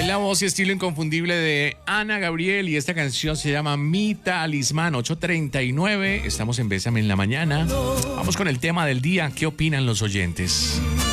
La voz y estilo inconfundible de Ana Gabriel y esta canción se llama Mi Talismán. 8:39, estamos en Bésame en la Mañana. Vamos con el tema del día. ¿Qué opinan los oyentes?